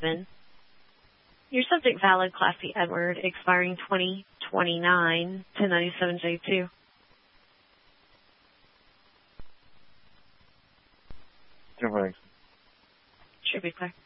7. Your subject valid, Class C Edward, expiring 2029, 1097J2. Thanks. Should be clear.